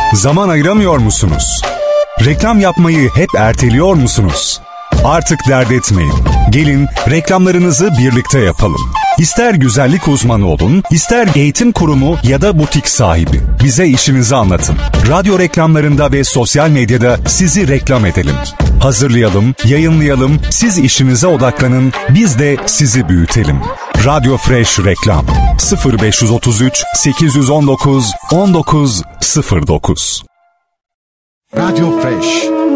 Zaman ayıramıyor musunuz? Reklam yapmayı hep erteliyor musunuz? Artık dert etmeyin. Gelin reklamlarınızı birlikte yapalım. İster güzellik uzmanı olun, ister eğitim kurumu ya da butik sahibi. Bize işinizi anlatın. Radyo reklamlarında ve sosyal medyada sizi reklam edelim. Hazırlayalım, yayınlayalım, siz işinize odaklanın, biz de sizi büyütelim. Radyo Fresh Reklam 0533 819 1909. Radyo Fresh